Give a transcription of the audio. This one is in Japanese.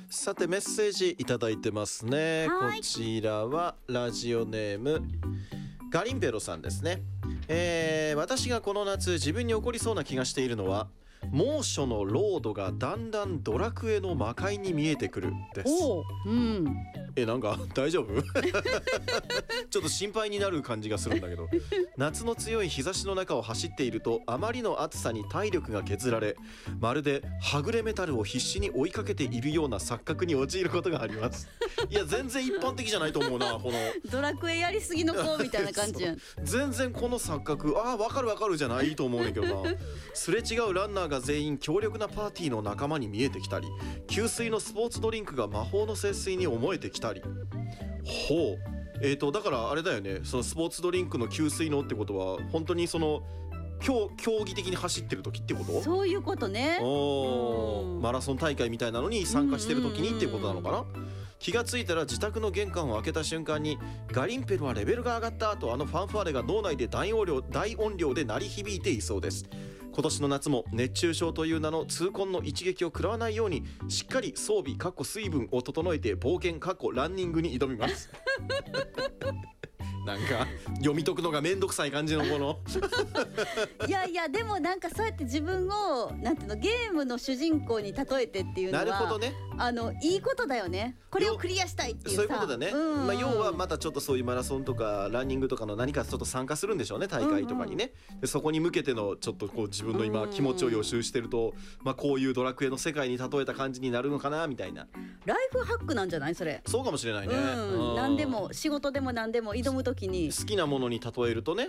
さてメッセージいただいてますね。 はいこちらはラジオネームガリンペロさんですね。私がこの夏自分に起こりそうな気がしているのは、猛暑のロードがだんだんドラクエの魔界に見えてくるです。 おう、うん、 なんか大丈夫ちょっと心配になる感じがするんだけど、夏の強い日差しの中を走っていると、あまりの暑さに体力が削られ、まるではぐれメタルを必死に追いかけているような錯覚に陥ることがあります。いや全然一般的じゃないと思うな、このドラクエやりすぎの子みたいな感じやん全然この錯覚、わかるわかるじゃないと思うねんけどな。すれ違うランナーが全員強力なパーティーの仲間に見えてきたり、給水のスポーツドリンクが魔法の節水に思えてきたり。ほう、だからあれだよね、そのスポーツドリンクの給水のってことは本当にその競技的に走ってる時ってこと？ そういうことね。 マラソン大会みたいなのに参加してる時にっていうことなのかな。気がついたら自宅の玄関を開けた瞬間に、ガリンペルはレベルが上がったとファンファーレが脳内で大音量で鳴り響いていそうです。今年の夏も熱中症という名の痛恨の一撃を食らわないように、しっかり装備水分を整えて冒険ランニングに挑みますなんか読み解くのがめんどくさい感じのこのいやいや、でもなんかそうやって自分をなんていうの、ゲームの主人公に例えてっていうのは、 なるほどね、 いいことだよね。これをクリアしたいっていうさ、 そういうことだね、要はまたちょっとそういうマラソンとかランニングとかの何かちょっと参加するんでしょうね、大会とかにね、でそこに向けてのちょっとこう自分の今気持ちを予習してると、こういうドラクエの世界に例えた感じになるのかなみたいな。 ライフハックなんじゃないそれ。 そうかもしれないね、 何でも仕事でも何でも挑むときに好きなものに例えるとね、